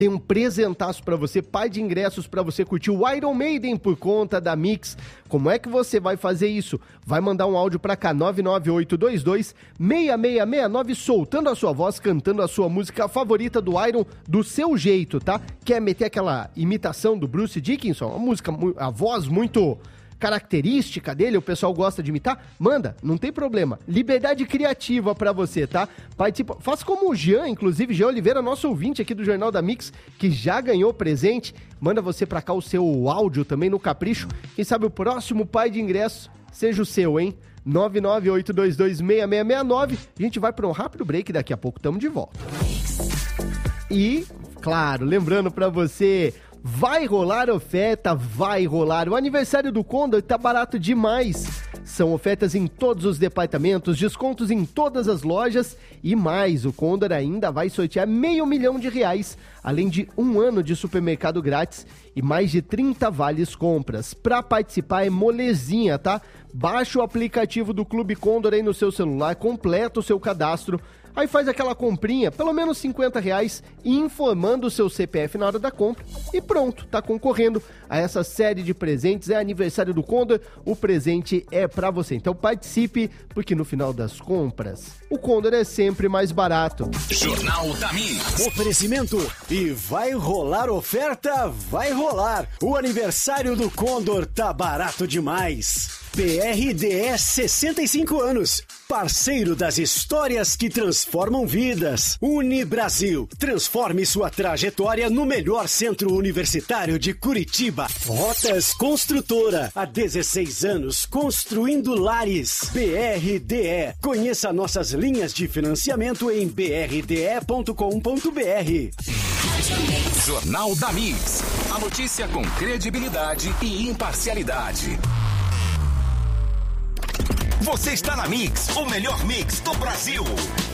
Tem um presentaço pra você, par de ingressos pra você curtir o Iron Maiden por conta da Mix. Como é que você vai fazer isso? Vai mandar um áudio pra cá, 99822-6669, soltando a sua voz, cantando a sua música favorita do Iron, do seu jeito, tá? Quer meter aquela imitação do Bruce Dickinson? Uma música, a voz muito característica dele, o pessoal gosta de imitar? Manda, não tem problema. Liberdade criativa pra você, tá? Participa, faça como o Jean, inclusive, Jean Oliveira, nosso ouvinte aqui do Jornal da Mix, que já ganhou presente. Manda você pra cá o seu áudio também no Capricho. Quem sabe o próximo par de ingressos seja o seu, hein? 998226669. A gente vai pra um rápido break, daqui a pouco tamo de volta. E, claro, lembrando pra você... Vai rolar oferta, vai rolar. O aniversário do Condor tá barato demais. São ofertas em todos os departamentos, descontos em todas as lojas e mais. O Condor ainda vai sortear R$500 mil, além de 1 ano de supermercado grátis e mais de 30 vales compras. Pra participar é molezinha, tá? Baixa o aplicativo do Clube Condor aí no seu celular, completa o seu cadastro. Aí faz aquela comprinha, pelo menos R$50, informando o seu CPF na hora da compra e pronto, tá concorrendo a essa série de presentes. É aniversário do Condor, o presente é pra você. Então participe, porque no final das compras, o Condor é sempre mais barato. Jornal da Mix. Oferecimento e vai rolar oferta, vai rolar. O aniversário do Condor tá barato demais. PRDE 65 anos, parceiro das histórias que transformam vidas. Unibrasil, transforme sua trajetória no melhor centro universitário de Curitiba. Rotas Construtora, há 16 anos construindo lares. BRDE, conheça nossas linhas de financiamento em brde.com.br. Jornal da Mix, a notícia com credibilidade e imparcialidade. Você está na Mix, o melhor mix do Brasil.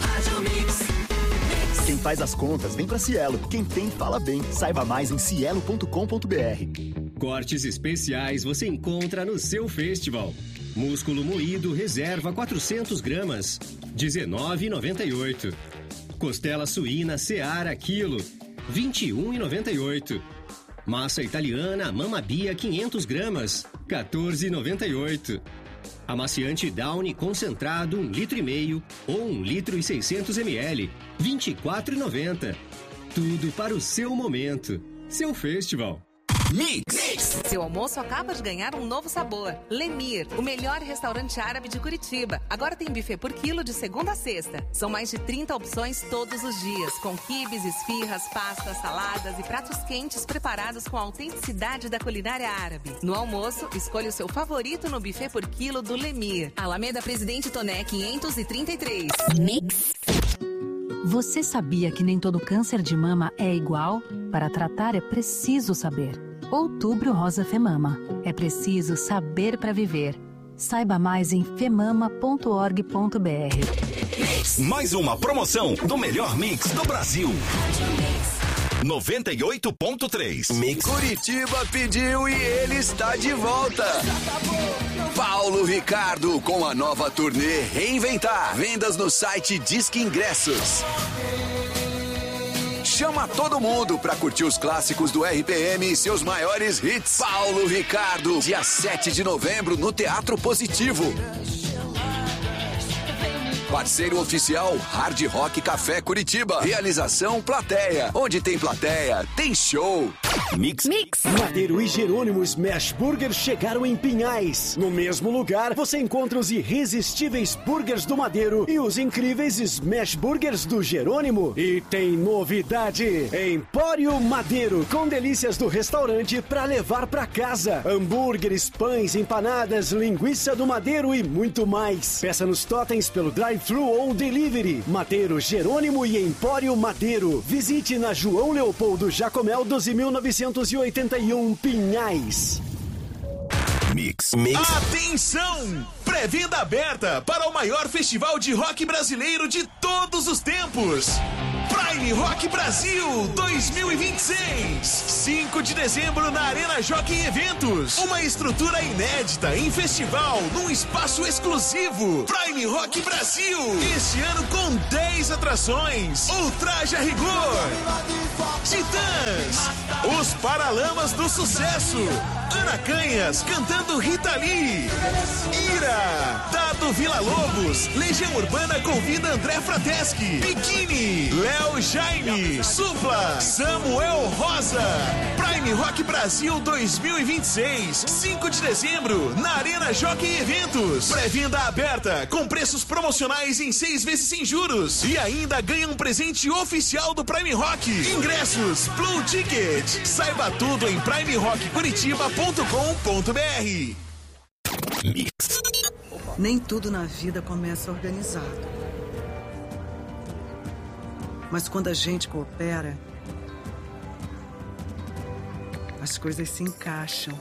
Quem faz as contas vem pra Cielo. Quem tem, fala bem. Saiba mais em cielo.com.br. Cortes especiais você encontra no seu festival. Músculo moído reserva 400 gramas, R$19,98. Costela suína Seara quilo, R$21,98. Massa italiana Mamma Bia 500 gramas, R$14,98. Amaciante Downy concentrado 1,5 litro ou 1,6 ml, R$24,90. Tudo para o seu momento. Seu festival. Mix. Seu almoço acaba de ganhar um novo sabor. Lemir, o melhor restaurante árabe de Curitiba. Agora tem buffet por quilo de segunda a sexta. São mais de 30 opções todos os dias, com quibes, esfirras, pastas, saladas e pratos quentes preparados com a autenticidade da culinária árabe. No almoço, escolha o seu favorito no buffet por quilo do Lemir. Alameda Presidente Toné 533. Mix. Você sabia que nem todo câncer de mama é igual? Para tratar é preciso saber. Outubro Rosa Femama. É preciso saber para viver. Saiba mais em femama.org.br. Mais uma promoção do melhor mix do Brasil. 98.3. Mix. Curitiba pediu e ele está de volta. Paulo Ricardo com a nova turnê Reinventar. Vendas no site Disque Ingressos. Chama todo mundo pra curtir os clássicos do RPM e seus maiores hits. Paulo Ricardo, dia 7 de novembro no Teatro Positivo. Parceiro oficial Hard Rock Café Curitiba. Realização Plateia. Onde tem plateia, tem show. Mix. Madeiro e Jerônimo Smash Burger chegaram em Pinhais. No mesmo lugar, você encontra os irresistíveis burgers do Madeiro e os incríveis Smash Burgers do Jerônimo. E tem novidade: Empório Madeiro, com delícias do restaurante pra levar pra casa. Hambúrgueres, pães, empanadas, linguiça do Madeiro e muito mais. Peça nos totens pelo drive-thru ou delivery. Madeiro, Jerônimo e Empório Madeiro. Visite na João Leopoldo Jacomel 12.981 Pinhais. Mix. Atenção! Pré-venda aberta para o maior festival de rock brasileiro de todos os tempos. Prime Rock Brasil 2026. 5 de dezembro na Arena Jockey Eventos. Uma estrutura inédita em festival, num espaço exclusivo. Prime Rock Brasil. Este ano com 10 atrações. Ultraje a Rigor. Titãs, os Paralamas do Sucesso, Ana Canhas cantando Rita Lee, Ira, Dado Villa-Lobos, Legião Urbana convida André Frateschi, Biquíni, Léo Jaime, Supla, Samuel Rosa, Prime Rock Brasil 2026, 5 de dezembro, na Arena Jockey Eventos, pré-venda aberta, com preços promocionais em 6 vezes sem juros, e ainda ganha um presente oficial do Prime Rock, ingressos, Blue Ticket, saiba tudo em primerockcuritiba.com.br. Mix. Nem tudo na vida começa organizado. Mas quando a gente coopera, as coisas se encaixam.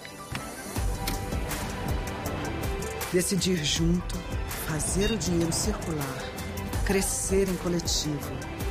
Decidir junto, fazer o dinheiro circular, crescer em coletivo.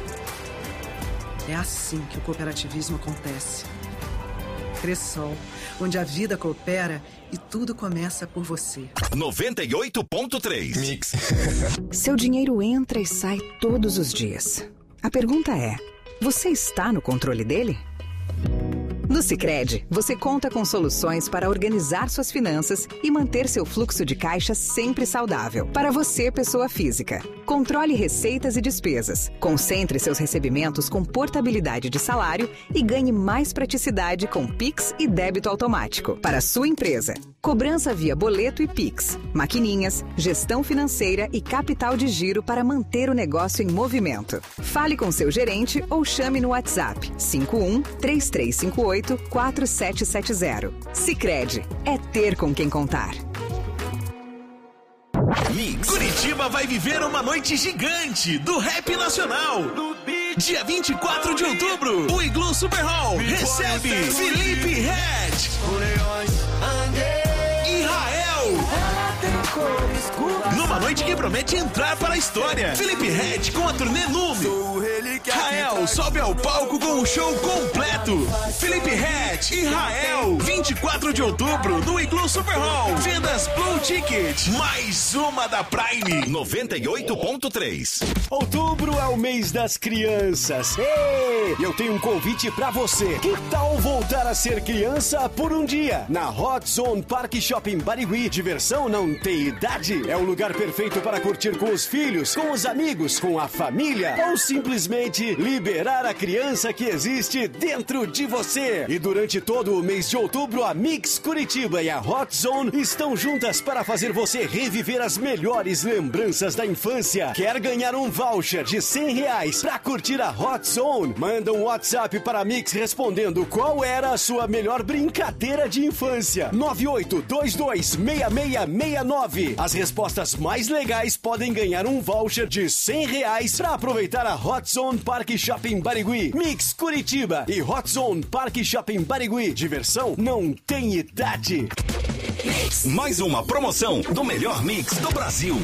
É assim que o cooperativismo acontece. Cressol, onde a vida coopera e tudo começa por você. 98.3 Mix. Seu dinheiro entra e sai todos os dias. A pergunta é, você está no controle dele? No Sicredi, você conta com soluções para organizar suas finanças e manter seu fluxo de caixa sempre saudável. Para você, pessoa física, controle receitas e despesas. Concentre seus recebimentos com portabilidade de salário e ganhe mais praticidade com Pix e débito automático. Para sua empresa, cobrança via boleto e Pix, maquininhas, gestão financeira e capital de giro para manter o negócio em movimento. Fale com seu gerente ou chame no WhatsApp 51-3358-4770. Sicredi, é ter com quem contar. Mix. Curitiba vai viver uma noite gigante do rap nacional. Dia 24 de outubro, o Iglu Super Hall recebe Felipe Ret, Israel. Numa noite que promete entrar para a história. Felipe Ret com a turnê Lume. Rael sobe ao palco com o show completo. Felipe Ret e Rael, 24 de outubro no Iglu Super Hall. Vendas Blue Ticket, mais uma da Prime. 98.3. Outubro é o mês das crianças. Ei, eu tenho um convite pra você. Que tal voltar a ser criança por um dia? Na Hot Zone Park Shopping Barigui, diversão não tem idade. É o lugar perfeito para curtir com os filhos, com os amigos, com a família ou simplesmente liberar a criança que existe dentro de você. E durante todo o mês de outubro, a Mix Curitiba e a Hot Zone estão juntas para fazer você reviver as melhores lembranças da infância. Quer ganhar um voucher de R$100 para curtir a Hot Zone? Manda um WhatsApp para a Mix respondendo qual era a sua melhor brincadeira de infância. 98226669. As respostas mais legais podem ganhar um voucher de R$100 para aproveitar a Hot Zone Park Shopping Barigui, Mix Curitiba e Hot Zone Park Shopping Barigui. Diversão não tem idade. Mais uma promoção do melhor mix do Brasil.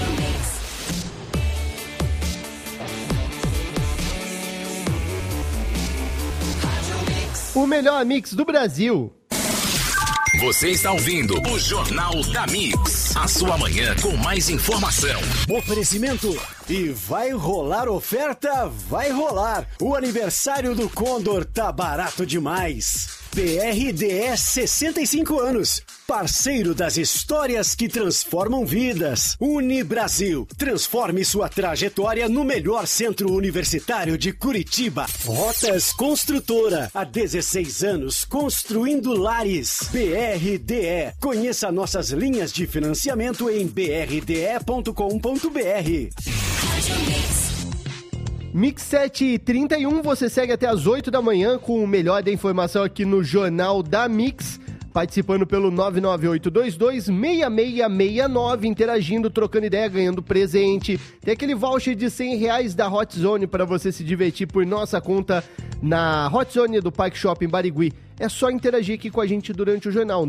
O melhor mix do Brasil. Você está ouvindo o Jornal da Mix. A sua manhã com mais informação. Oferecimento. E vai rolar oferta? Vai rolar. O aniversário do Condor tá barato demais. BRDS 65 anos. Parceiro das histórias que transformam vidas. Unibrasil. Transforme sua trajetória no melhor centro universitário de Curitiba. Rotas Construtora. Há 16 anos construindo lares. BRDE. Conheça nossas linhas de financiamento em brde.com.br. Mix 7h31, você segue até as 8 da manhã com o melhor da informação aqui no Jornal da Mix. Participando pelo 998226669, interagindo, trocando ideia, ganhando presente. Tem aquele voucher de R$100 da Hot Zone para você se divertir por nossa conta na Hot Zone do Park Shopping Barigui. É só interagir aqui com a gente durante o jornal,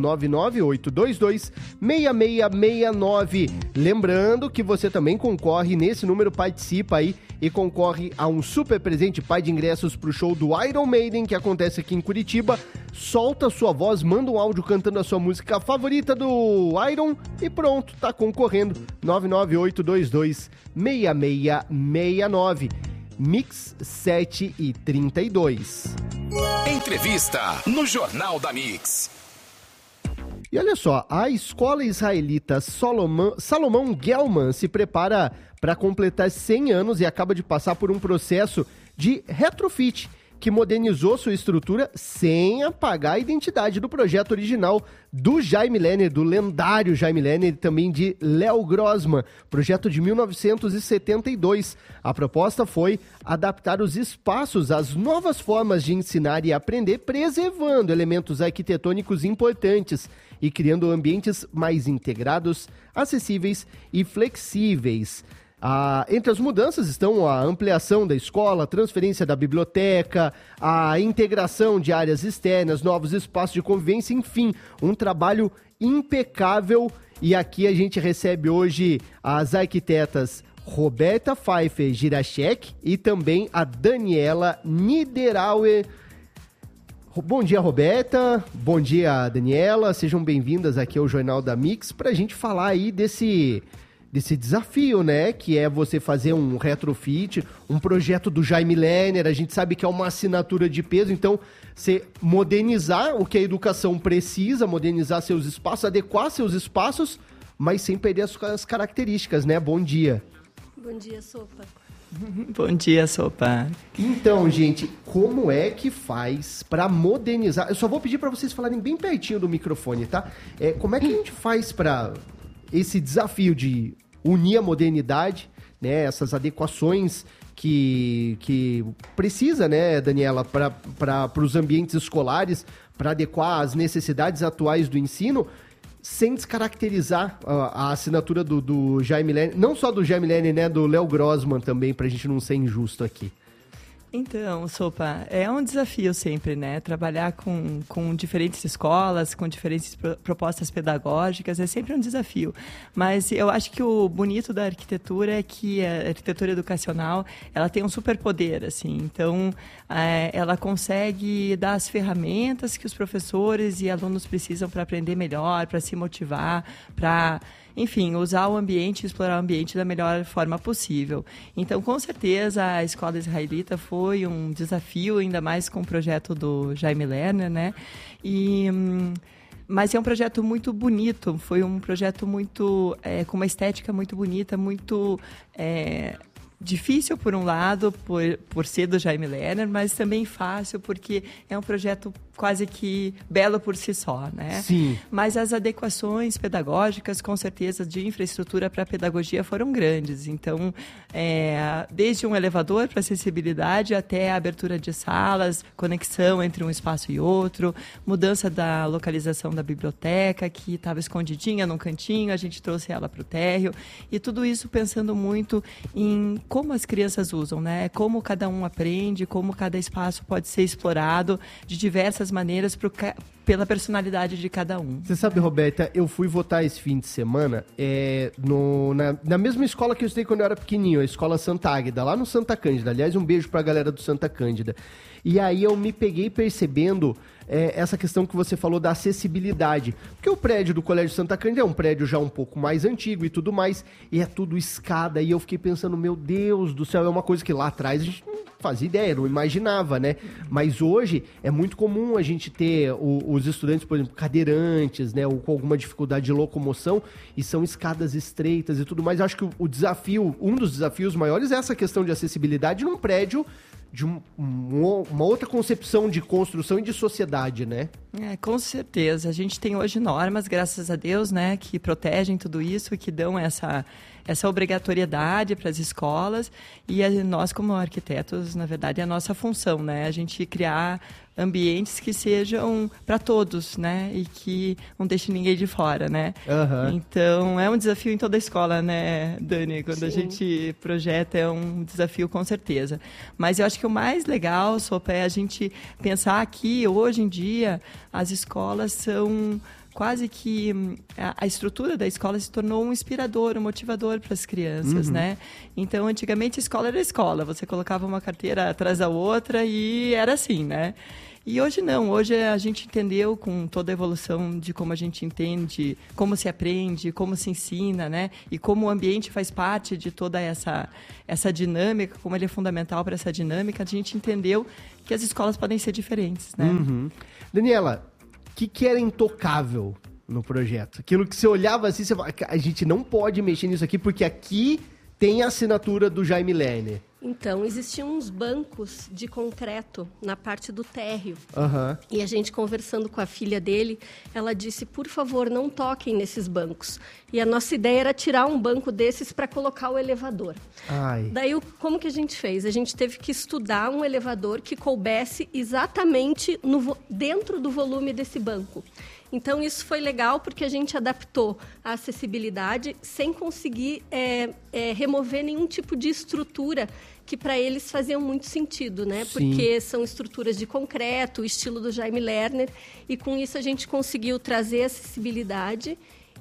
998226669. Lembrando que você também concorre, nesse número participa aí e concorre a um super presente par de ingressos pro show do Iron Maiden, que acontece aqui em Curitiba. Solta sua voz, manda um áudio cantando a sua música favorita do Iron e pronto, tá concorrendo. 998226669. Mix 7h32. Entrevista no Jornal da Mix. E olha só, a escola israelita Salomão Gelman se prepara para completar 100 anos e acaba de passar por um processo de retrofit, que modernizou sua estrutura sem apagar a identidade do projeto original do Jaime Lerner, do lendário Jaime Lerner, e também de Léo Grossman, projeto de 1972. A proposta foi adaptar os espaços às novas formas de ensinar e aprender, preservando elementos arquitetônicos importantes e criando ambientes mais integrados, acessíveis e flexíveis. Entre as mudanças estão a ampliação da escola, a transferência da biblioteca, a integração de áreas externas, novos espaços de convivência, enfim, um trabalho impecável. E aqui a gente recebe hoje as arquitetas Roberta Pfeiffer Girachek e também a Daniela Niederauer. Bom dia, Roberta. Bom dia, Daniela. Sejam bem-vindas aqui ao Jornal da Mix para a gente falar aí desse desafio, né, que é você fazer um retrofit, um projeto do Jaime Lerner. A gente sabe que é uma assinatura de peso, então você modernizar o que a educação precisa, modernizar seus espaços, adequar seus espaços, mas sem perder as suas características, né? Bom dia. Bom dia, Sopa. Bom dia, Sopa. Então, gente, como é que faz para modernizar? Eu só vou pedir para vocês falarem bem pertinho do microfone, tá? Como é que a gente faz para esse desafio de unir a modernidade, né, essas adequações que precisa, né, Daniela, para os ambientes escolares, para adequar às necessidades atuais do ensino, sem descaracterizar a assinatura do Jaime Lerner, não só do Jaime Lerner, né, do Léo Grossman também, para a gente não ser injusto aqui. Então, Sopa, é um desafio sempre, né? Trabalhar com diferentes escolas, com diferentes propostas pedagógicas, é sempre um desafio. Mas eu acho que o bonito da arquitetura é que a arquitetura educacional, ela tem um superpoder, assim. Então, ela consegue dar as ferramentas que os professores e alunos precisam para aprender melhor, para se motivar, para, enfim, usar o ambiente, explorar o ambiente da melhor forma possível. Então, com certeza, a escola israelita foi um desafio, ainda mais com o projeto do Jaime Lerner, né? Mas é um projeto muito bonito, foi um projeto muito com uma estética muito bonita, muito difícil por um lado, por ser do Jaime Lerner, mas também fácil porque é um projeto quase que belo por si só, né? Sim. Mas as adequações pedagógicas, com certeza, de infraestrutura para a pedagogia foram grandes. Então, desde um elevador para acessibilidade até a abertura de salas, conexão entre um espaço e outro, mudança da localização da biblioteca, que estava escondidinha num cantinho, a gente trouxe ela para o térreo, e tudo isso pensando muito em como as crianças usam, né? Como cada um aprende, como cada espaço pode ser explorado de diversas maneiras pela personalidade de cada um. Você sabe, Roberta, eu fui votar esse fim de semana na mesma escola que eu estudei quando eu era pequenininho, a Escola Santa Águeda, lá no Santa Cândida. Aliás, um beijo pra galera do Santa Cândida. E aí eu me peguei percebendo essa questão que você falou da acessibilidade. Porque o prédio do Colégio Santa Cândida é um prédio já um pouco mais antigo e tudo mais, e é tudo escada. E eu fiquei pensando, meu Deus do céu, é uma coisa que lá atrás a gente não fazia ideia, não imaginava, né? Mas hoje é muito comum a gente ter os estudantes, por exemplo, cadeirantes, né? Ou com alguma dificuldade de locomoção, e são escadas estreitas e tudo mais. Eu acho que um dos desafios maiores é essa questão de acessibilidade num prédio de uma outra concepção de construção e de sociedade, né? Com certeza. A gente tem hoje normas, graças a Deus, né, que protegem tudo isso e que dão essa obrigatoriedade para as escolas, e nós, como arquitetos, na verdade, é a nossa função, né? A gente criar ambientes que sejam para todos, né? E que não deixe ninguém de fora, né? Uhum. Então, é um desafio em toda a escola, né, Dani? Quando a gente projeta, é um desafio com certeza. Mas eu acho que o mais legal, Sopa, é a gente pensar que, hoje em dia, as escolas são quase que a estrutura da escola se tornou um inspirador, um motivador para as crianças, né? Então, antigamente, a escola era a escola. Você colocava uma carteira atrás da outra e era assim, né? E hoje não, hoje a gente entendeu com toda a evolução de como a gente entende, como se aprende, como se ensina, né? E como o ambiente faz parte de toda essa dinâmica, como ele é fundamental para essa dinâmica, a gente entendeu que as escolas podem ser diferentes, né? Uhum. Daniela, o que era intocável no projeto? Aquilo que você olhava assim, você fala, a gente não pode mexer nisso aqui, porque aqui tem a assinatura do Jaime Lerner. Então, existiam uns bancos de concreto na parte do térreo. Uhum. E a gente conversando com a filha dele, ela disse, por favor, não toquem nesses bancos. E a nossa ideia era tirar um banco desses para colocar o elevador. Ai. Daí, como que a gente fez? A gente teve que estudar um elevador que coubesse exatamente dentro do volume desse banco. Então, isso foi legal porque a gente adaptou a acessibilidade sem conseguir remover nenhum tipo de estrutura que para eles faziam muito sentido, né? Sim. Porque são estruturas de concreto, estilo do Jaime Lerner, e com isso a gente conseguiu trazer acessibilidade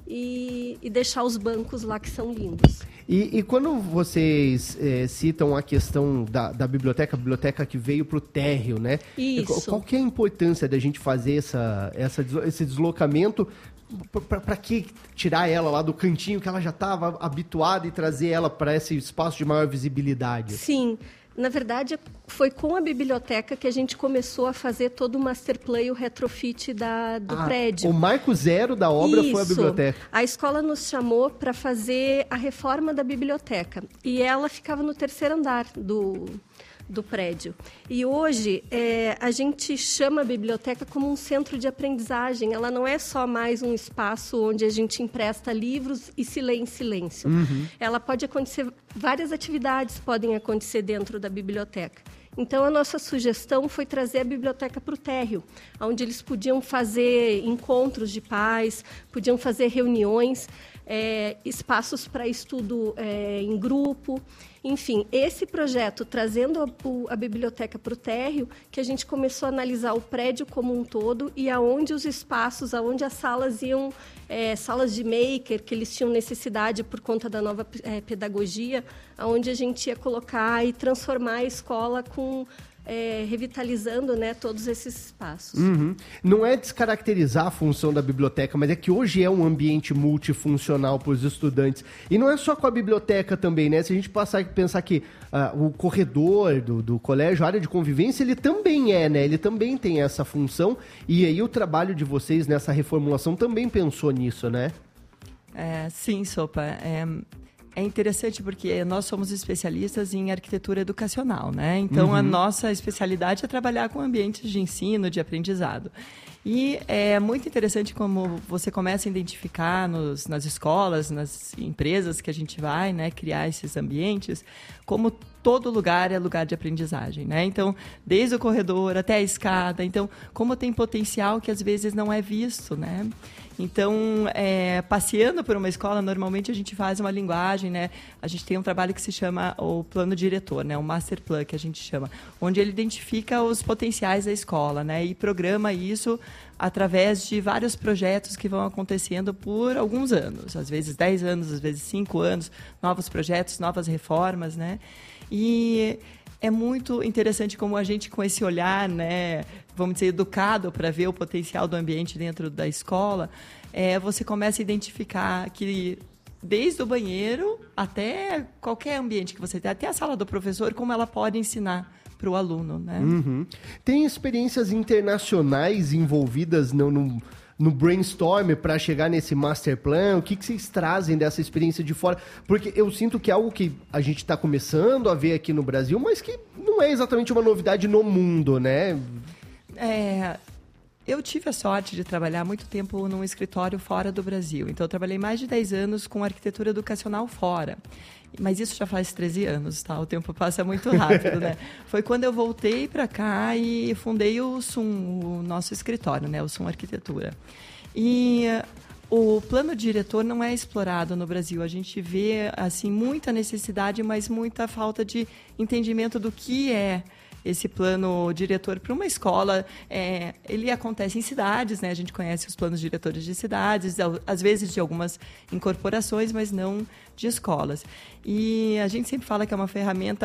e deixar os bancos lá que são lindos. E quando vocês citam a questão da biblioteca, a biblioteca que veio para o térreo, né? Isso. Qual que é a importância da gente fazer esse deslocamento? Para que tirar ela lá do cantinho que ela já estava habituada e trazer ela para esse espaço de maior visibilidade? Sim. Na verdade, foi com a biblioteca que a gente começou a fazer todo o masterplan e o retrofit do prédio. O marco zero da obra Isso. foi a biblioteca. A escola nos chamou para fazer a reforma da biblioteca. E ela ficava no 3º andar do prédio. E hoje, a gente chama a biblioteca como um centro de aprendizagem. Ela não é só mais um espaço onde a gente empresta livros e se lê em silêncio. Uhum. Ela pode acontecer, várias atividades podem acontecer dentro da biblioteca. Então, a nossa sugestão foi trazer a biblioteca para o térreo, onde eles podiam fazer encontros de pais, podiam fazer reuniões, espaços para estudo em grupo. Enfim, esse projeto, trazendo a biblioteca para o térreo, que a gente começou a analisar o prédio como um todo e aonde os espaços, aonde as salas iam, salas de maker, que eles tinham necessidade por conta da nova pedagogia, aonde a gente ia colocar e transformar a escola revitalizando, né, todos esses espaços. Uhum. Não é descaracterizar a função da biblioteca, mas é que hoje é um ambiente multifuncional para os estudantes. E não é só com a biblioteca também, né? Se a gente pensar que o corredor do colégio, a área de convivência, ele também né? Ele também tem essa função. E aí o trabalho de vocês nessa reformulação também pensou nisso, né? Sim, Sopa. É interessante porque nós somos especialistas em arquitetura educacional, né? Então, a nossa especialidade é trabalhar com ambientes de ensino, de aprendizado. E é muito interessante como você começa a identificar nas escolas, nas empresas que a gente vai, né, criar esses ambientes, como todo lugar é lugar de aprendizagem, né? Então, desde o corredor até a escada. Então, como tem potencial que às vezes não é visto, né? Então, passeando por uma escola, normalmente a gente faz uma linguagem, né? A gente tem um trabalho que se chama o plano diretor, né? O master plan, que a gente chama, onde ele identifica os potenciais da escola, né? E programa isso através de vários projetos que vão acontecendo por alguns anos, às vezes 10 anos, às vezes 5 anos, novos projetos, novas reformas, né? E é muito interessante como a gente, com esse olhar, né, vamos dizer, educado para ver o potencial do ambiente dentro da escola, você começa a identificar que desde o banheiro até qualquer ambiente que você tem, até a sala do professor, como ela pode ensinar para o aluno, né? Uhum. Tem experiências internacionais envolvidas no brainstorm para chegar nesse master plan? O que vocês trazem dessa experiência de fora? Porque eu sinto que é algo que a gente está começando a ver aqui no Brasil, mas que não é exatamente uma novidade no mundo, né? Eu tive a sorte de trabalhar muito tempo num escritório fora do Brasil. Então, eu trabalhei mais de 10 anos com arquitetura educacional fora. Mas isso já faz 13 anos, tá? O tempo passa muito rápido, né? Foi quando eu voltei para cá e fundei o SUM, o nosso escritório, né? O SUM Arquitetura. E o plano diretor não é explorado no Brasil. A gente vê, assim, muita necessidade, mas muita falta de entendimento do que é esse plano diretor para uma escola. Ele acontece em cidades, né? A gente conhece os planos diretores de cidades, às vezes de algumas incorporações, mas não de escolas. E a gente sempre fala que é uma ferramenta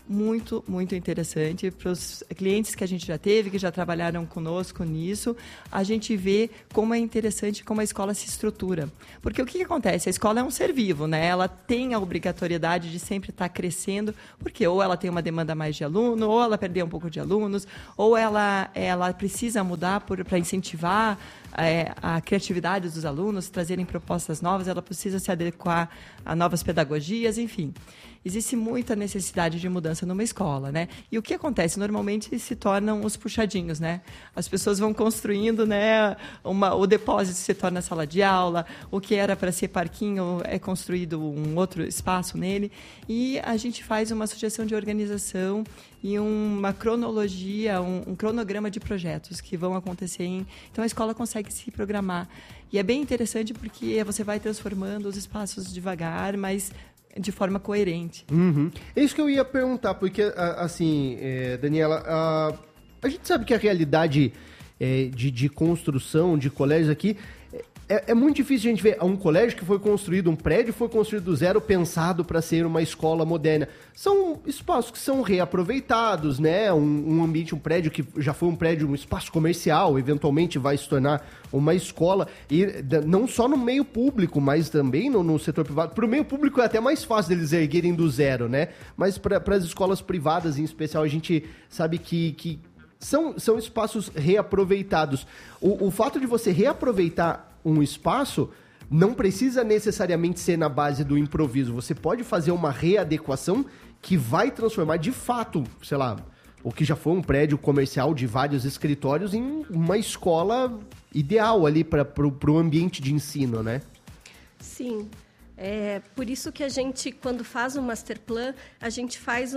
muito, muito interessante. Para os clientes que a gente já teve, que já trabalharam conosco nisso, a gente vê como é interessante como a escola se estrutura. Porque o que acontece? A escola é um ser vivo, né? Ela tem a obrigatoriedade de sempre estar crescendo, porque ou ela tem uma demanda mais de aluno, ou ela perdeu um pouco de alunos, ou ela precisa mudar para incentivar a criatividade dos alunos, trazerem propostas novas, ela precisa se adequar a novas pedagogias, enfim. Existe muita necessidade de mudança numa escola, né? E o que acontece? Normalmente se tornam os puxadinhos, né? As pessoas vão construindo, né? O depósito se torna sala de aula, o que era para ser parquinho é construído um outro espaço nele. E a gente faz uma sugestão de organização e uma cronologia, um cronograma de projetos que vão acontecer. Então, a escola consegue se programar. E é bem interessante porque você vai transformando os espaços devagar, mas de forma coerente. Uhum. É isso que eu ia perguntar, porque, assim, Daniela, a gente sabe que a realidade de construção de colégios aqui é muito difícil a gente ver um colégio que foi construído, um prédio foi construído do zero, pensado para ser uma escola moderna. São espaços que são reaproveitados, né? Um ambiente, um prédio que já foi um prédio, um espaço comercial, eventualmente vai se tornar uma escola, e não só no meio público, mas também no setor privado. Para o meio público é até mais fácil deles erguerem do zero, né? Mas para as escolas privadas, em especial, a gente sabe que são espaços reaproveitados. O fato de você reaproveitar um espaço não precisa necessariamente ser na base do improviso. Você pode fazer uma readequação que vai transformar de fato, sei lá, o que já foi um prédio comercial de vários escritórios em uma escola ideal ali para o ambiente de ensino, né? Sim. É por isso que a gente, quando faz um master plan, a gente faz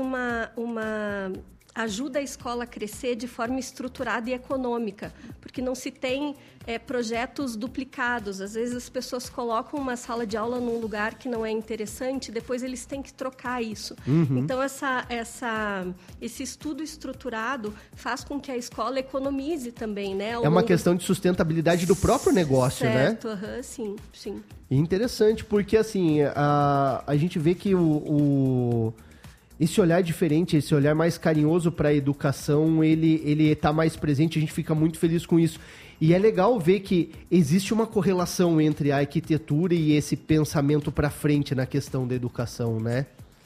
ajuda a escola a crescer de forma estruturada e econômica, porque não se tem projetos duplicados. Às vezes as pessoas colocam uma sala de aula num lugar que não é interessante, depois eles têm que trocar isso. Uhum. Então, esse estudo estruturado faz com que a escola economize também, né? É uma questão de sustentabilidade do próprio negócio, certo, né? Sim, sim. Interessante, porque assim, a gente vê que esse olhar diferente, esse olhar mais carinhoso para a educação, ele está mais presente, a gente fica muito feliz com isso. E é legal ver que existe uma correlação entre a arquitetura e esse pensamento para frente na questão da educação, né?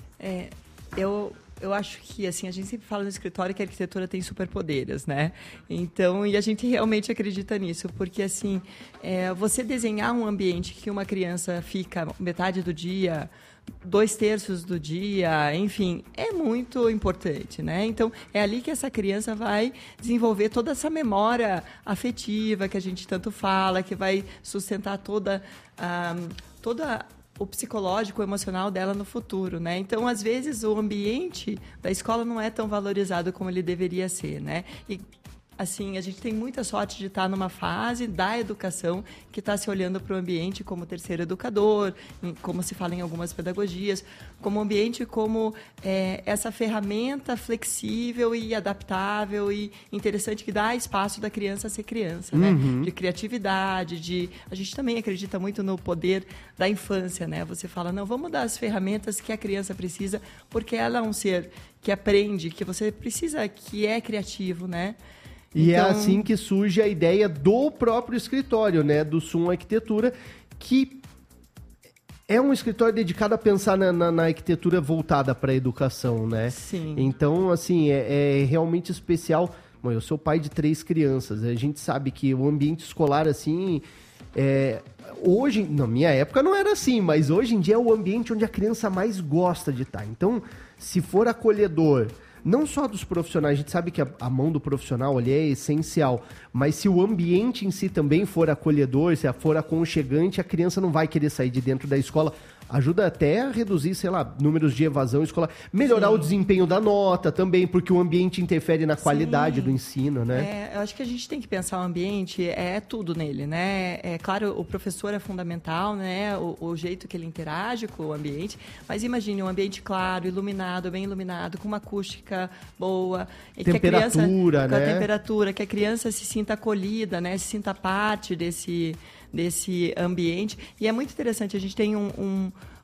Eu acho que, assim, a gente sempre fala no escritório que a arquitetura tem superpoderes, né? Então, e a gente realmente acredita nisso, porque, assim, você desenhar um ambiente que uma criança fica metade do dia, 2/3 do dia, enfim, é muito importante, né? Então, é ali que essa criança vai desenvolver toda essa memória afetiva que a gente tanto fala, que vai sustentar toda o psicológico, o emocional dela no futuro, né? Então, às vezes, o ambiente da escola não é tão valorizado como ele deveria ser, né? E, assim, a gente tem muita sorte de estar numa fase da educação que está se olhando para o ambiente como terceiro educador, como se fala em algumas pedagogias, como ambiente como essa ferramenta flexível e adaptável e interessante que dá espaço da criança a ser criança, né? De criatividade, a gente também acredita muito no poder da infância, né? Você fala, não, vamos dar as ferramentas que a criança precisa, porque ela é um ser que aprende, que você precisa, que é criativo, né? E então, é assim que surge a ideia do próprio escritório, né? Do Sum Arquitetura, que é um escritório dedicado a pensar na arquitetura voltada para a educação, né? Sim. Então, assim, é realmente especial. Bom, eu sou pai de 3 crianças. A gente sabe que o ambiente escolar, assim... hoje, na minha época não era assim, mas hoje em dia é o ambiente onde a criança mais gosta de estar. Então, se for acolhedor... Não só dos profissionais, a gente sabe que a mão do profissional ali é essencial, mas se o ambiente em si também for acolhedor, se for aconchegante, a criança não vai querer sair de dentro da escola. Ajuda até a reduzir, sei lá, números de evasão escolar. Melhorar o desempenho da nota também, porque o ambiente interfere na qualidade do ensino, né? Eu acho que a gente tem que pensar o ambiente, tudo nele, né? Claro, o professor é fundamental, né? O jeito que ele interage com o ambiente, mas imagine um ambiente claro, iluminado, bem iluminado, com uma acústica boa. Temperatura, né? Com a temperatura, que a criança se sinta acolhida, né? Se sinta parte desse ambiente. E é muito interessante, a gente tem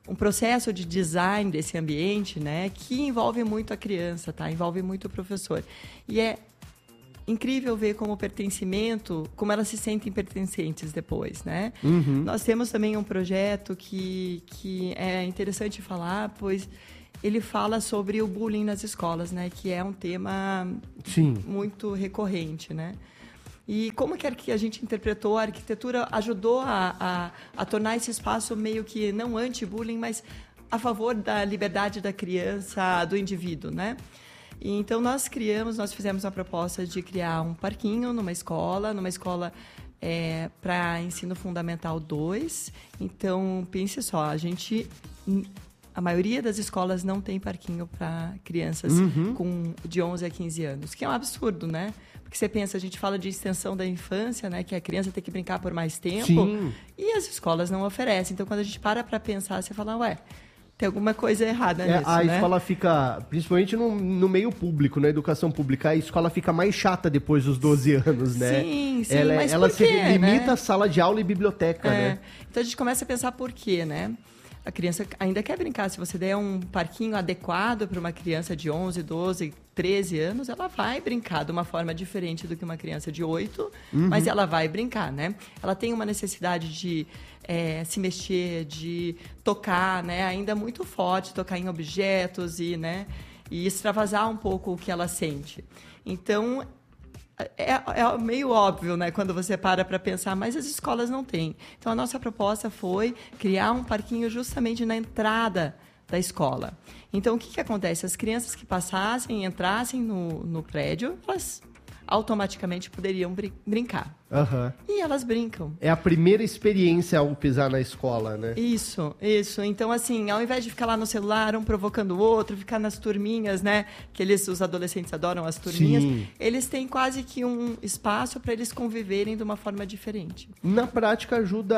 processo de design desse ambiente, né, que envolve muito a criança, tá? Envolve muito o professor. E é incrível ver como pertencimento, como elas se sentem pertencentes depois, né? Nós temos também um projeto que é interessante falar, pois ele fala sobre o bullying nas escolas, né? Que é um tema muito recorrente, né? E como que a gente interpretou, a arquitetura ajudou a tornar esse espaço meio que não anti-bullying, mas a favor da liberdade da criança, do indivíduo, né? E então nós fizemos uma proposta de criar um parquinho numa escola para ensino fundamental 2. Então, pense só, a maioria das escolas não tem parquinho para crianças de 11 a 15 anos, que é um absurdo, né? Porque você pensa, a gente fala de extensão da infância, né? Que a criança tem que brincar por mais tempo. E as escolas não oferecem. Então, quando a gente para pensar, você fala, tem alguma coisa errada nisso, a né? escola fica, principalmente no meio público, na educação pública, a escola fica mais chata depois dos 12 anos, né? Sim, mas ela se limita a sala de aula e biblioteca, né? Então, a gente começa a pensar por quê, né? A criança ainda quer brincar. Se você der um parquinho adequado para uma criança de 11, 12, 13 anos, ela vai brincar de uma forma diferente do que uma criança de 8, mas ela vai brincar, né? Ela tem uma necessidade de se mexer, de tocar, né? Ainda muito forte, tocar em objetos e extravasar um pouco o que ela sente. Então, é meio óbvio, né, quando você para pensar, mas as escolas não têm. Então, a nossa proposta foi criar um parquinho justamente na entrada da escola. Então, o que acontece? As crianças que entrassem no prédio, elas automaticamente poderiam brincar. E elas brincam. É a primeira experiência ao pisar na escola, né? Isso. Então, assim, ao invés de ficar lá no celular, um provocando o outro, ficar nas turminhas, né? Que os adolescentes adoram as turminhas. Eles têm quase que um espaço para eles conviverem de uma forma diferente. Na prática, ajuda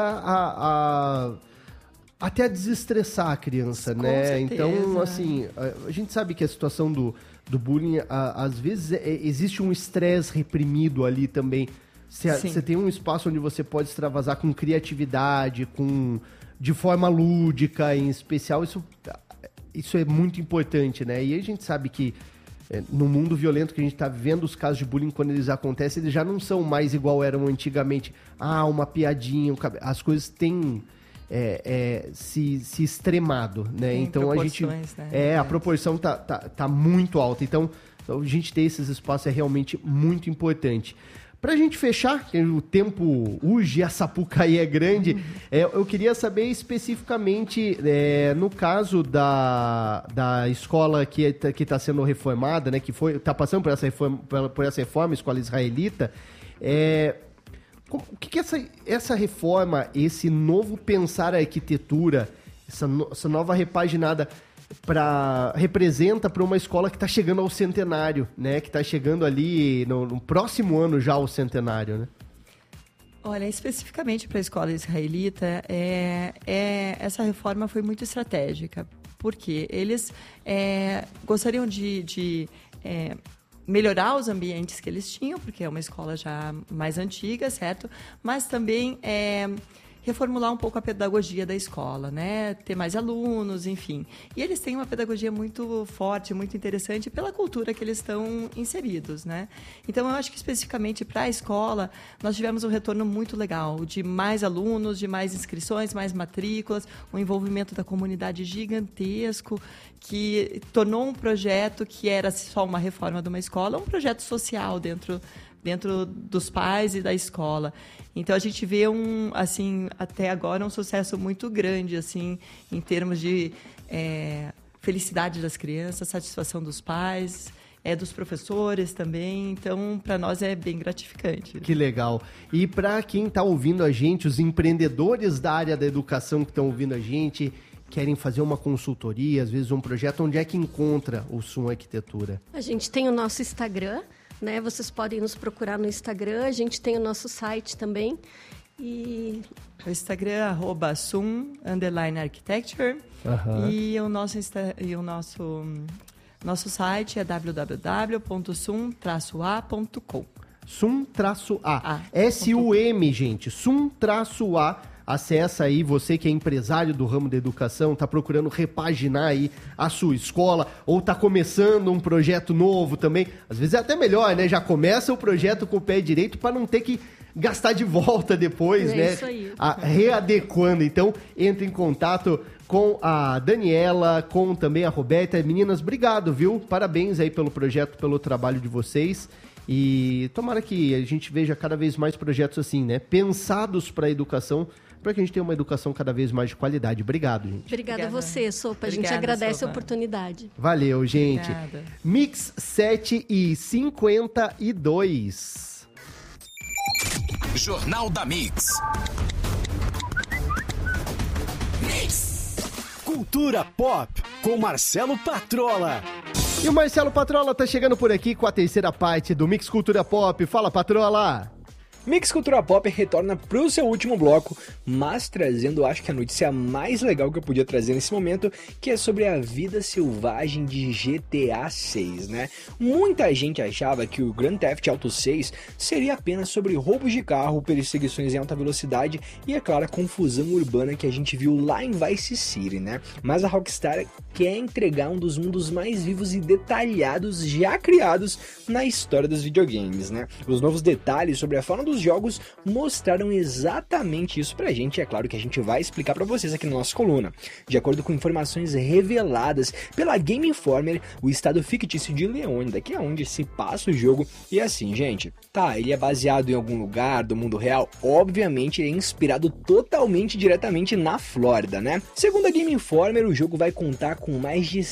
até a desestressar a criança, né? certeza. Então, assim, a gente sabe que a situação do bullying, às vezes, existe um estresse reprimido ali também. Você tem um espaço onde você pode extravasar com criatividade, de forma lúdica, em especial. Isso é muito importante, né? E a gente sabe que no mundo violento que a gente está vivendo, os casos de bullying, quando eles acontecem, eles já não são mais igual eram antigamente. Uma piadinha, as coisas têm se extremado, né? Então a gente a proporção tá muito alta. Então a gente ter esses espaços é realmente muito importante. Pra gente fechar, o tempo urge, a Sapucaí é grande, eu queria saber especificamente, no caso da escola que está sendo reformada, né, que está passando por essa reforma, escola israelita, o que essa reforma, esse novo pensar a arquitetura, essa nova repaginada, representa para uma escola que está chegando ao centenário, né? Que está chegando ali no próximo ano já ao centenário, né? Olha, especificamente para a escola israelita, essa reforma foi muito estratégica, porque eles gostariam de melhorar os ambientes que eles tinham, porque é uma escola já mais antiga, certo? Mas também reformular um pouco a pedagogia da escola, né? Ter mais alunos, enfim. E eles têm uma pedagogia muito forte, muito interessante pela cultura que eles estão inseridos, né? Então, eu acho que especificamente para a escola, nós tivemos um retorno muito legal, de mais alunos, de mais inscrições, mais matrículas, um envolvimento da comunidade gigantesco, que tornou um projeto que era só uma reforma de uma escola, um projeto social dentro dos pais e da escola. Então, a gente vê até agora um sucesso muito grande, assim, em termos de felicidade das crianças, satisfação dos pais, dos professores também. Então, para nós é bem gratificante. Que legal. E para quem está ouvindo a gente, os empreendedores da área da educação que estão ouvindo a gente, querem fazer uma consultoria, às vezes um projeto, onde é que encontra o Sum Arquitetura? A gente tem o nosso Instagram, né? Vocês podem nos procurar no Instagram, a gente tem o nosso site também. O Instagram é @sum_architecture. E o nosso site é www.sum-a.com. Sum-A. SUM, gente. Sum-A. acessa aí, você que é empresário do ramo da educação, tá procurando repaginar aí a sua escola, ou tá começando um projeto novo também, às vezes é até melhor, né? Já começa o projeto com o pé direito para não ter que gastar de volta depois, né? Isso aí. Readequando. Então, entre em contato com a Daniela, com também a Roberta. Meninas, obrigado, viu? Parabéns aí pelo projeto, pelo trabalho de vocês. E tomara que a gente veja cada vez mais projetos assim, né? Pensados para a educação, para que a gente tenha uma educação cada vez mais de qualidade. Obrigado, gente. Obrigada a você, Sopa. A gente Obrigada, agradece Sopa. a oportunidade. Valeu, gente. Obrigada. Mix 7h52. Jornal da Mix. Cultura Pop, com Marcelo Patrola. E o Marcelo Patrola tá chegando por aqui com a terceira parte do Mix Cultura Pop. Fala, Patrola! Mix Cultura Pop retorna pro seu último bloco, mas trazendo, acho que a notícia mais legal que eu podia trazer nesse momento, que é sobre a vida selvagem de GTA 6, né? Muita gente achava que o Grand Theft Auto 6 seria apenas sobre roubos de carro, perseguições em alta velocidade e, é claro, a confusão urbana que a gente viu lá em Vice City, né? Mas a Rockstar quer entregar um dos mundos mais vivos e detalhados já criados na história dos videogames, né? Os novos detalhes sobre a fauna dos jogos mostraram exatamente isso pra gente, é claro que a gente vai explicar pra vocês aqui na nossa coluna. De acordo com informações reveladas pela Game Informer, o estado fictício de Leônida, que é onde se passa o jogo, e assim, gente, tá, ele é baseado em algum lugar do mundo real, obviamente ele é inspirado totalmente diretamente na Flórida, né? Segundo a Game Informer, o jogo vai contar com mais de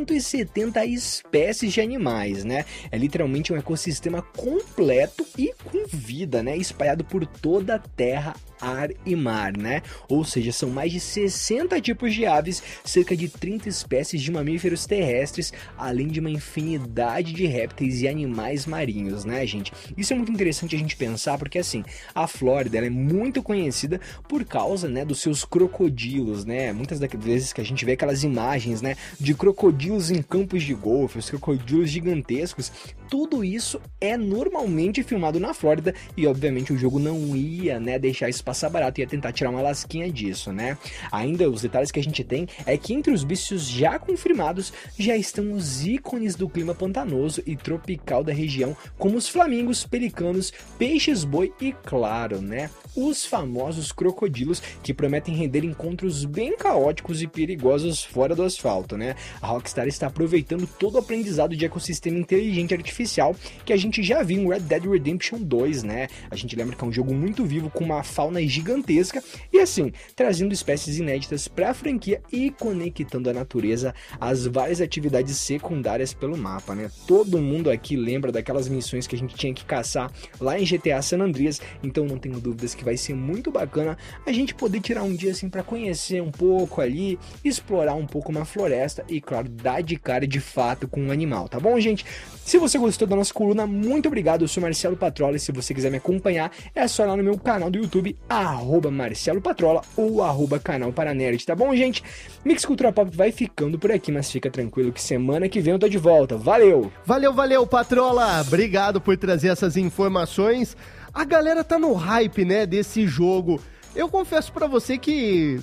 170 espécies de animais, né? É literalmente um ecossistema completo e com vida, né? Espalhado por toda a terra, ar e mar, né? Ou seja, são mais de 60 tipos de aves, cerca de 30 espécies de mamíferos terrestres, além de uma infinidade de répteis e animais marinhos, né, gente? Isso é muito interessante a gente pensar, porque assim, a Flórida ela é muito conhecida por causa, né, dos seus crocodilos, né? Muitas das vezes que a gente vê aquelas imagens, né, de crocodilos em campos de golfe, os crocodilos gigantescos, tudo isso é normalmente filmado na Flórida e obviamente o jogo não ia, né, deixar isso passar barato, ia tentar tirar uma lasquinha disso, né? Ainda os detalhes que a gente tem é que entre os bichos já confirmados já estão os ícones do clima pantanoso e tropical da região, como os flamingos, pelicanos, peixes-boi e, claro, né, os famosos crocodilos que prometem render encontros bem caóticos e perigosos fora do asfalto, né? A Rockstar está aproveitando todo o aprendizado de ecossistema inteligente artificial que a gente já viu em Red Dead Redemption 2, né? A gente lembra que é um jogo muito vivo com uma fauna gigantesca e assim, trazendo espécies inéditas para a franquia e conectando a natureza às várias atividades secundárias pelo mapa, né? Todo mundo aqui lembra daquelas missões que a gente tinha que caçar lá em GTA San Andreas, então não tenho dúvidas que vai ser muito bacana a gente poder tirar um dia assim para conhecer um pouco ali, explorar um pouco uma floresta e, claro, dar de cara de fato com um animal, tá bom, gente? Se você gostou da nossa coluna, muito obrigado, eu sou Marcelo Patrola e se você quiser me acompanhar, é só ir lá no meu canal do YouTube, @Marcelo Patrola ou @Canal Paranerd, tá bom, gente? Mix Cultura Pop vai ficando por aqui, mas fica tranquilo que semana que vem eu tô de volta. Valeu! Valeu, Patrola! Obrigado por trazer essas informações. A galera tá no hype, né, desse jogo. Eu confesso pra você que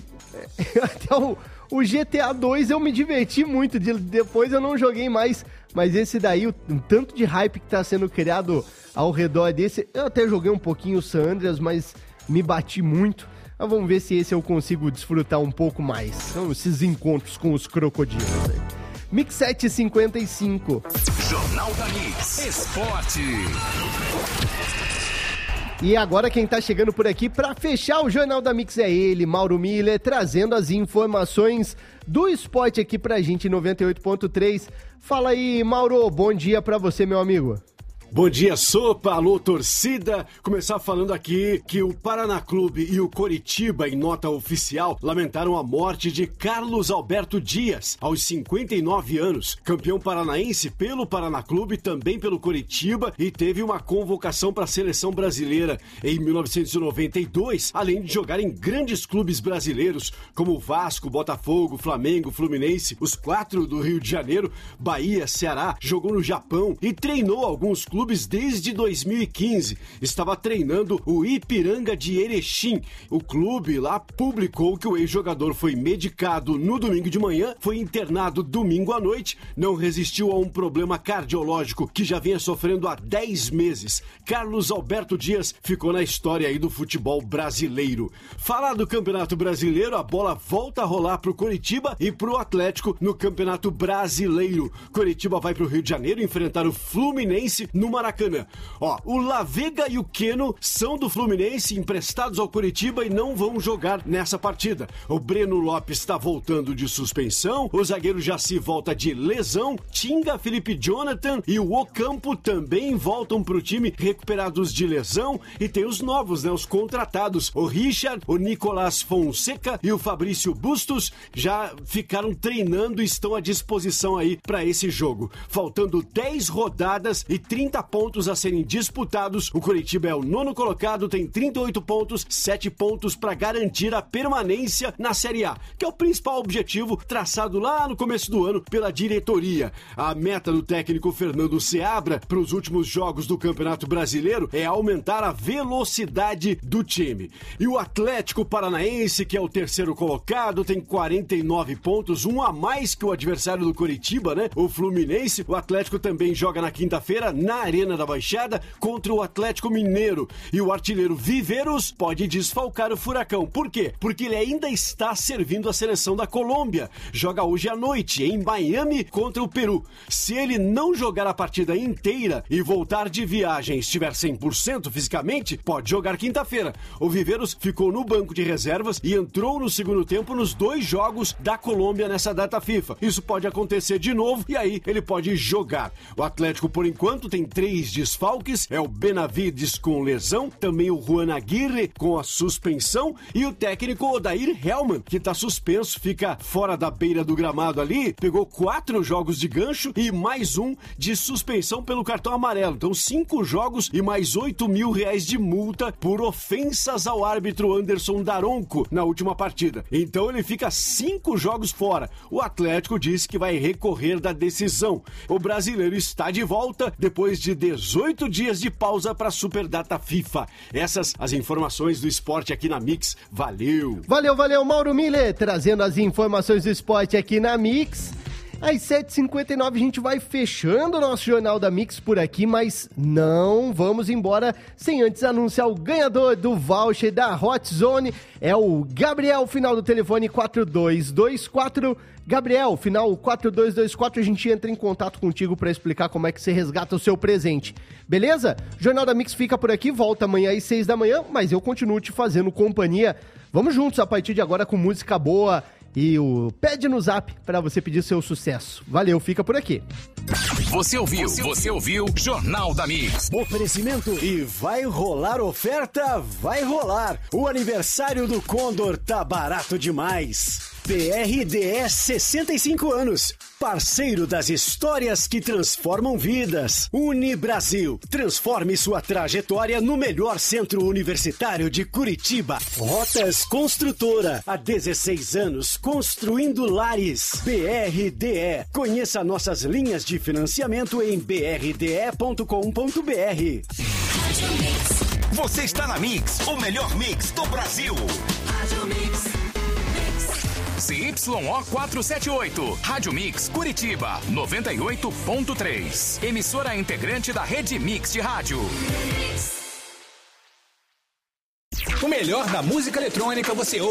até o GTA 2 eu me diverti muito, depois eu não joguei mais, mas esse daí, um tanto de hype que tá sendo criado ao redor desse, eu até joguei um pouquinho o San Andreas, mas me bati muito. Mas vamos ver se esse eu consigo desfrutar um pouco mais. Então, esses encontros com os crocodilos aí. Mix 755. Jornal da Mix. Esporte. E agora quem tá chegando por aqui para fechar o Jornal da Mix é ele, Mauro Miller, trazendo as informações do esporte aqui pra gente em 98.3. Fala aí, Mauro, bom dia pra você, meu amigo. Bom dia, Sopa, alô, torcida. Começar falando aqui que o Paraná Clube e o Coritiba, em nota oficial, lamentaram a morte de Carlos Alberto Dias, aos 59 anos. Campeão paranaense pelo Paraná Clube, também pelo Coritiba, e teve uma convocação para a seleção brasileira em 1992, além de jogar em grandes clubes brasileiros, como Vasco, Botafogo, Flamengo, Fluminense, os 4 do Rio de Janeiro, Bahia, Ceará, jogou no Japão e treinou alguns clubes clubes desde 2015. Estava treinando o Ipiranga de Erechim. O clube lá publicou que o ex-jogador foi medicado no domingo de manhã, foi internado domingo à noite, não resistiu a um problema cardiológico que já vinha sofrendo há 10 meses. Carlos Alberto Dias ficou na história aí do futebol brasileiro. Falar do Campeonato Brasileiro, a bola volta a rolar pro Coritiba e pro Atlético no Campeonato Brasileiro. Coritiba vai pro Rio de Janeiro enfrentar o Fluminense no Maracanã. Ó, o Lavega e o Queno são do Fluminense, emprestados ao Coritiba e não vão jogar nessa partida. O Breno Lopes está voltando de suspensão, o zagueiro Jaci volta de lesão, Tinga, Felipe Jonathan e o Ocampo também voltam pro time recuperados de lesão, e tem os novos, né, os contratados, o Richard, o Nicolás Fonseca e o Fabrício Bustos já ficaram treinando e estão à disposição aí para esse jogo. Faltando 10 rodadas e 30 pontos a serem disputados, o Coritiba é o 9º colocado, tem 38 pontos, 7 pontos para garantir a permanência na Série A, que é o principal objetivo traçado lá no começo do ano pela diretoria. A meta do técnico Fernando Seabra para os últimos jogos do Campeonato Brasileiro é aumentar a velocidade do time. E o Atlético Paranaense, que é o 3º colocado, tem 49 pontos, um a mais que o adversário do Coritiba, né? O Fluminense. O Atlético também joga na quinta-feira na Arena da Baixada contra o Atlético Mineiro. E o artilheiro Viveiros pode desfalcar o Furacão. Por quê? Porque ele ainda está servindo a seleção da Colômbia. Joga hoje à noite em Miami contra o Peru. Se ele não jogar a partida inteira e voltar de viagem, estiver 100% fisicamente, pode jogar quinta-feira. O Viveiros ficou no banco de reservas e entrou no segundo tempo nos 2 jogos da Colômbia nessa data FIFA. Isso pode acontecer de novo e aí ele pode jogar. O Atlético, por enquanto, tem 3 desfalques. É o Benavides com lesão, também o Juan Aguirre com a suspensão e o técnico Odair Hellmann, que está suspenso, fica fora da beira do gramado ali, pegou 4 jogos de gancho e mais um de suspensão pelo cartão amarelo. Então 5 jogos e mais R$8 mil de multa por ofensas ao árbitro Anderson Daronco na última partida. Então ele fica 5 jogos fora. O Atlético disse que vai recorrer da decisão. O brasileiro está de volta depois de 18 dias de pausa para a Superdata FIFA. Essas as informações do esporte aqui na Mix. Valeu! Valeu, Mauro Miller, trazendo as informações do esporte aqui na Mix. Às 7h59 a gente vai fechando o nosso Jornal da Mix por aqui, mas não vamos embora sem antes anunciar o ganhador do voucher da Hot Zone. É o Gabriel, final do telefone 4224. Gabriel, final 4224, a gente entra em contato contigo para explicar como é que você resgata o seu presente. Beleza? Jornal da Mix fica por aqui, volta amanhã às 6 da manhã, mas eu continuo te fazendo companhia. Vamos juntos a partir de agora com música boa e o Pede no Zap para você pedir seu sucesso. Valeu, fica por aqui. Você ouviu Jornal da Mix. Oferecimento e vai rolar oferta, vai rolar. O aniversário do Condor tá barato demais. BRDE 65 anos, parceiro das histórias que transformam vidas. Unibrasil, transforme sua trajetória no melhor centro universitário de Curitiba. Rotas Construtora, há 16 anos construindo lares. BRDE, conheça nossas linhas de financiamento em brde.com.br. Você está na Mix, o melhor mix do Brasil. CYO 478, Rádio Mix Curitiba, 98.3. Emissora integrante da Rede Mix de Rádio. O melhor da música eletrônica você ouve